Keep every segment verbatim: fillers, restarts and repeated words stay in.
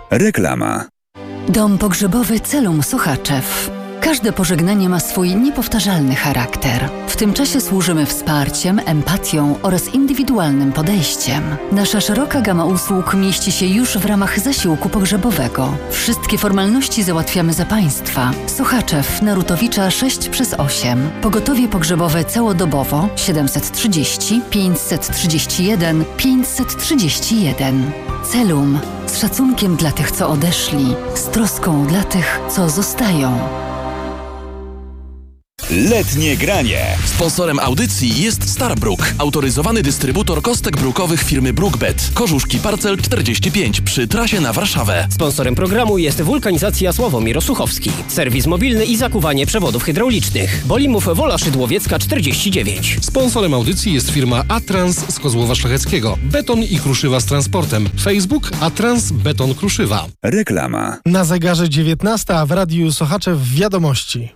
Reklama. Dom pogrzebowy Celum Sochaczew. Każde pożegnanie ma swój niepowtarzalny charakter. W tym czasie służymy wsparciem, empatią oraz indywidualnym podejściem. Nasza szeroka gama usług mieści się już w ramach zasiłku pogrzebowego. Wszystkie formalności załatwiamy za Państwa. Sochaczew, Narutowicza sześć przez osiem. Pogotowie pogrzebowe całodobowo siedemset trzydzieści pięćset trzydzieści jeden pięćset trzydzieści jeden. Celum. Z szacunkiem dla tych, co odeszli. Z troską dla tych, co zostają. Letnie granie. Sponsorem audycji jest Starbrook, autoryzowany dystrybutor kostek brukowych firmy Brookbet. Korzuszki Parcel czterdzieści pięć przy trasie na Warszawę. Sponsorem programu jest Wulkanizacja Sławomir Osuchowski. Serwis mobilny i zakuwanie przewodów hydraulicznych. Bolimów Wola Szydłowiecka czterdzieści dziewięć. Sponsorem audycji jest firma Atrans z Kozłowa Szlacheckiego. Beton i kruszywa z transportem. Facebook Atrans Beton Kruszywa. Reklama. Na zegarze dziewiętnasta, a w Radiu Sochaczew wiadomości.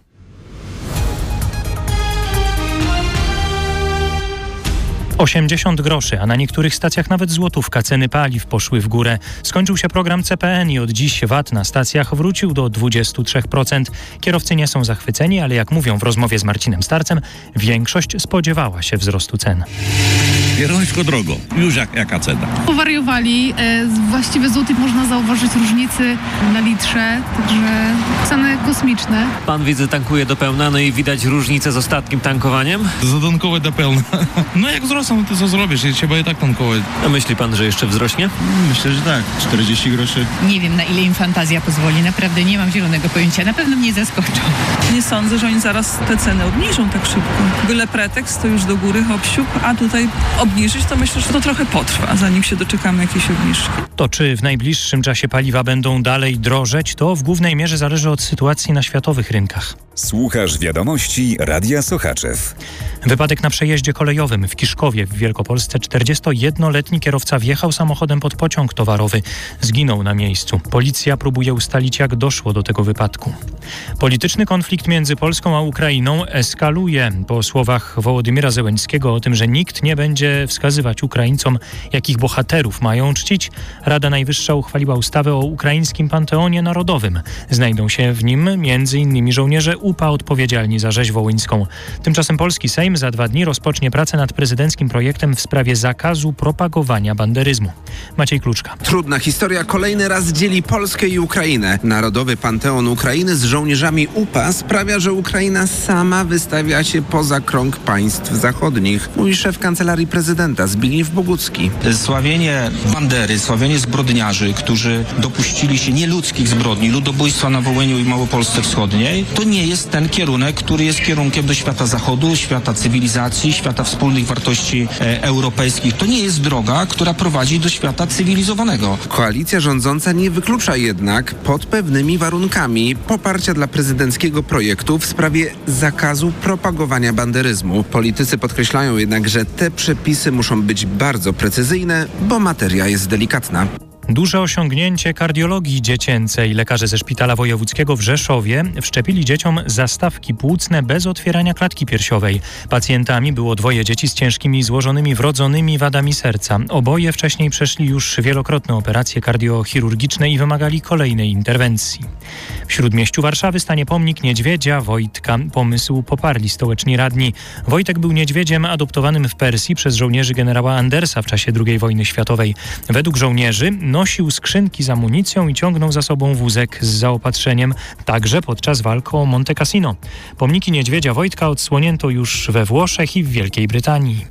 osiemdziesiąt groszy, a na niektórych stacjach nawet złotówka. Ceny paliw poszły w górę. Skończył się program C P N i od dziś V A T na stacjach wrócił do dwadzieścia trzy procent. Kierowcy nie są zachwyceni, ale jak mówią w rozmowie z Marcinem Starcem, większość spodziewała się wzrostu cen. Pierońsko drogo. Już jak, jaka cena? Powariowali. E, właściwie złotych można zauważyć różnicy na litrze, także ceny kosmiczne. Pan widzę tankuje do pełna, no i widać różnicę z ostatnim tankowaniem? Zatankowe do pełna. No jak wzrosną, no to co zrobisz? Trzeba i tak tankować. A myśli pan, że jeszcze wzrośnie? Myślę, że tak. czterdzieści groszy. Nie wiem, na ile im fantazja pozwoli. Naprawdę nie mam zielonego pojęcia. Na pewno mnie zaskoczą. Nie sądzę, że oni zaraz te ceny obniżą tak szybko. Byle pretekst, to już do góry hop-siup, a tutaj obniżyć, to myślę, że to trochę potrwa, zanim się doczekamy jakiejś obniżki. To czy w najbliższym czasie paliwa będą dalej drożeć, to w głównej mierze zależy od sytuacji na światowych rynkach. Słuchasz wiadomości Radia Sochaczew. Wypadek na przejeździe kolejowym w Kiszkowie w Wielkopolsce. czterdziestojednoletni kierowca wjechał samochodem pod pociąg towarowy. Zginął na miejscu. Policja próbuje ustalić, jak doszło do tego wypadku. Polityczny konflikt między Polską a Ukrainą eskaluje. Po słowach Wołodymyra Zełenskiego o tym, że nikt nie będzie wskazywać Ukraińcom, jakich bohaterów mają czcić, Rada Najwyższa uchwaliła ustawę o ukraińskim Panteonie Narodowym. Znajdą się w nim między innymi żołnierze U P A odpowiedzialni za rzeź wołyńską. Tymczasem polski Sejm za dwa dni rozpocznie pracę nad prezydenckim projektem w sprawie zakazu propagowania banderyzmu. Maciej Kluczka. Trudna historia kolejny raz dzieli Polskę i Ukrainę. Narodowy Panteon Ukrainy z żołnierzami U P A sprawia, że Ukraina sama wystawia się poza krąg państw zachodnich, mówi szef Kancelarii Prezydenta Zbigniew Bogucki. Sławienie bandery, sławienie zbrodniarzy, którzy dopuścili się nieludzkich zbrodni, ludobójstwa na Wołyniu i Małopolsce Wschodniej, to nie jest ten kierunek, który jest kierunkiem do świata zachodu, świata cywilizacji, świata wspólnych wartości e, europejskich. To nie jest droga, która prowadzi do świata cywilizowanego. Koalicja rządząca nie wyklucza jednak pod pewnymi warunkami poparcia dla prezydenckiego projektu w sprawie zakazu propagowania banderyzmu. Politycy podkreślają jednak, że te przepisy muszą być bardzo precyzyjne, bo materia jest delikatna. Duże osiągnięcie kardiologii dziecięcej. Lekarze ze Szpitala Wojewódzkiego w Rzeszowie wszczepili dzieciom zastawki płucne bez otwierania klatki piersiowej. Pacjentami było dwoje dzieci z ciężkimi złożonymi wrodzonymi wadami serca. Oboje wcześniej przeszli już wielokrotne operacje kardiochirurgiczne i wymagali kolejnej interwencji. W Śródmieściu Warszawy stanie pomnik niedźwiedzia Wojtka. Pomysł poparli stołeczni radni. Wojtek był niedźwiedziem adoptowanym w Persji przez żołnierzy generała Andersa w czasie drugiej wojny światowej. Według żołnierzy nosił skrzynki z amunicją i ciągnął za sobą wózek z zaopatrzeniem, także podczas walk o Monte Cassino. Pomniki niedźwiedzia Wojtka odsłonięto już we Włoszech i w Wielkiej Brytanii.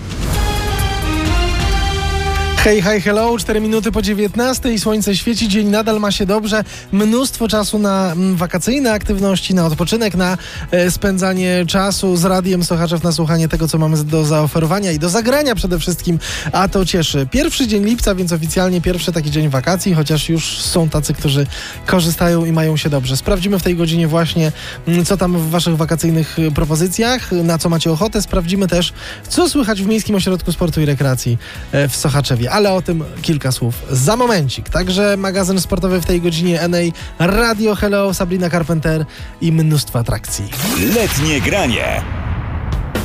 Hej, hej, hello, cztery minuty po dziewiętnastej, słońce świeci, dzień nadal ma się dobrze, mnóstwo czasu na m, wakacyjne aktywności, na odpoczynek, na e, spędzanie czasu z Radiem Sochaczew, na słuchanie tego, co mamy do zaoferowania i do zagrania przede wszystkim, a to cieszy. Pierwszy dzień lipca, więc oficjalnie pierwszy taki dzień wakacji, chociaż już są tacy, którzy korzystają i mają się dobrze. Sprawdzimy w tej godzinie właśnie, m, co tam w waszych wakacyjnych propozycjach, na co macie ochotę, sprawdzimy też, co słychać w Miejskim Ośrodku Sportu i Rekreacji e, w Sochaczewie. Ale o tym kilka słów za momencik. Także magazyn sportowy w tej godzinie N A, Radio Hello, Sabrina Carpenter i mnóstwo atrakcji. Letnie granie.